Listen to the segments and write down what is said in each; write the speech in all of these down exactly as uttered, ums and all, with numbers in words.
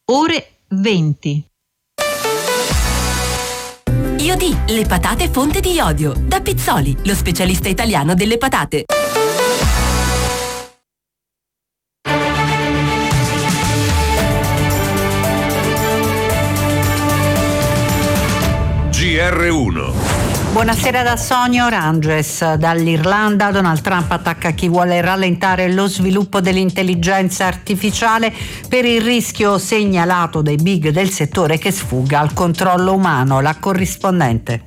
ore venti. Iodì, le patate fonte di iodio. Da Pizzoli, lo specialista italiano delle patate. G R uno. Buonasera da Sonia Oranges. Dall'Irlanda Donald Trump attacca chi vuole rallentare lo sviluppo dell'intelligenza artificiale per il rischio segnalato dai big del settore che sfugga al controllo umano. La corrispondente.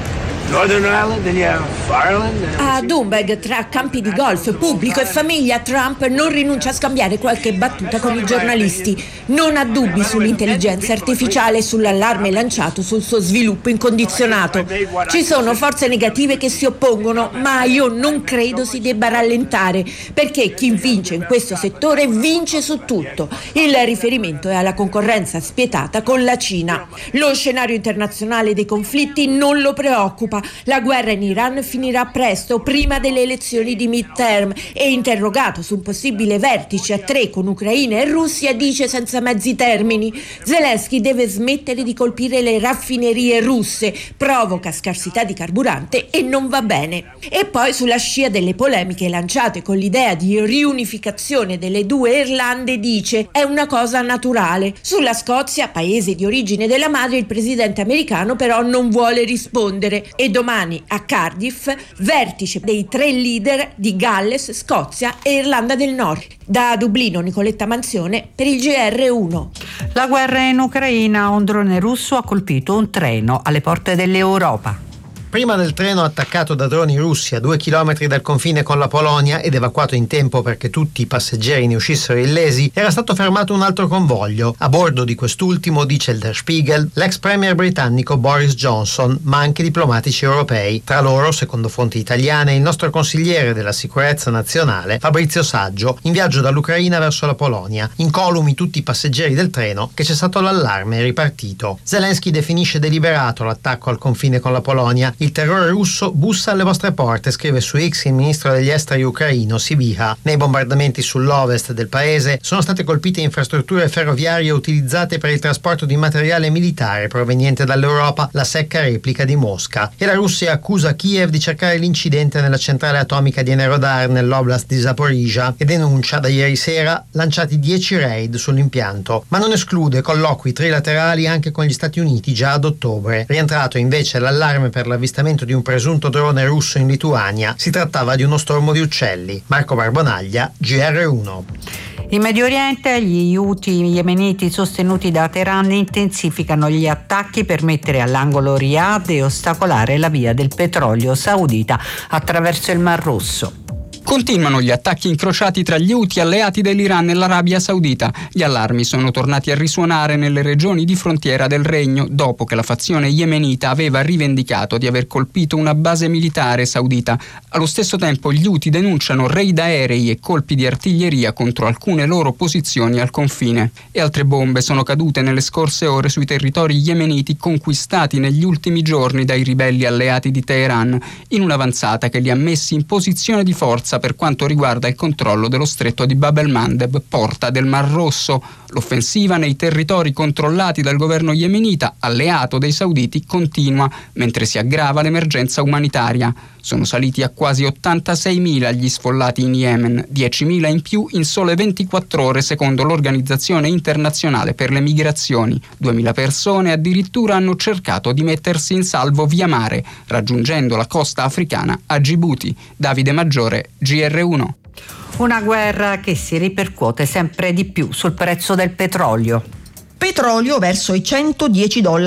A Doonbeg, tra campi di golf, pubblico e famiglia, Trump non rinuncia a scambiare qualche battuta con i giornalisti. Non ha dubbi sull'intelligenza artificiale e sull'allarme lanciato sul suo sviluppo incondizionato. Ci sono forze negative che si oppongono, ma io non credo si debba rallentare, perché chi vince in questo settore vince su tutto. Il riferimento è alla concorrenza spietata con la Cina. Lo scenario internazionale dei conflitti non lo preoccupa. La guerra in Iran finirà presto, prima delle elezioni di midterm, e interrogato su un possibile vertice a tre con Ucraina e Russia dice senza mezzi termini: Zelensky deve smettere di colpire le raffinerie russe, provoca scarsità di carburante e non va bene. E poi, sulla scia delle polemiche lanciate con l'idea di riunificazione delle due Irlande, dice è una cosa naturale. Sulla Scozia, paese di origine della madre, il presidente americano però non vuole rispondere. E domani a Cardiff, vertice dei tre leader di Galles, Scozia e Irlanda del Nord. Da Dublino, Nicoletta Manzione per il G R uno. La guerra in Ucraina, un drone russo ha colpito un treno alle porte dell'Europa. Prima del treno attaccato da droni russi a due chilometri dal confine con la Polonia ed evacuato in tempo perché tutti i passeggeri ne uscissero illesi, era stato fermato un altro convoglio. A bordo di quest'ultimo, dice il Der Spiegel, l'ex premier britannico Boris Johnson, ma anche diplomatici europei. Tra loro, secondo fonti italiane, il nostro consigliere della sicurezza nazionale, Fabrizio Saggio, in viaggio dall'Ucraina verso la Polonia. Incolumi tutti i passeggeri del treno, che c'è stato l'allarme e ripartito. Zelensky definisce deliberato l'attacco al confine con la Polonia. Il terrore russo bussa alle vostre porte, scrive su X il ministro degli esteri ucraino Sybiha. Nei bombardamenti sull'ovest del paese sono state colpite infrastrutture ferroviarie utilizzate per il trasporto di materiale militare proveniente dall'Europa, la secca replica di Mosca. E la Russia accusa Kiev di cercare l'incidente nella centrale atomica di Enerodar nell'oblast di Zaporizhzhia e denuncia da ieri sera lanciati dieci raid sull'impianto, ma non esclude colloqui trilaterali anche con gli Stati Uniti già ad ottobre. Rientrato invece l'allarme per l'avvistamento di un presunto drone russo in Lituania. Si trattava di uno stormo di uccelli. Marco Barbonaglia, G R uno. In Medio Oriente, gli Houthi yemeniti sostenuti da Teheran intensificano gli attacchi per mettere all'angolo Riyadh e ostacolare la via del petrolio saudita attraverso il Mar Rosso. Continuano gli attacchi incrociati tra gli Houthi alleati dell'Iran e l'Arabia Saudita. Gli allarmi sono tornati a risuonare nelle regioni di frontiera del regno dopo che la fazione yemenita aveva rivendicato di aver colpito una base militare saudita. Allo stesso tempo gli Houthi denunciano raid aerei e colpi di artiglieria contro alcune loro posizioni al confine. E altre bombe sono cadute nelle scorse ore sui territori yemeniti conquistati negli ultimi giorni dai ribelli alleati di Teheran, in un'avanzata che li ha messi in posizione di forza per quanto riguarda il controllo dello stretto di Bab el-Mandeb, porta del Mar Rosso. L'offensiva nei territori controllati dal governo yemenita, alleato dei sauditi, continua, mentre si aggrava l'emergenza umanitaria. Sono saliti a quasi ottantaseimila gli sfollati in Yemen, diecimila in più in sole ventiquattro ore secondo l'Organizzazione Internazionale per le Migrazioni. duemila persone addirittura hanno cercato di mettersi in salvo via mare, raggiungendo la costa africana a Djibouti. Davide Maggiore, G R uno. Una guerra che si ripercuote sempre di più sul prezzo del petrolio. Petrolio verso i centodieci dollari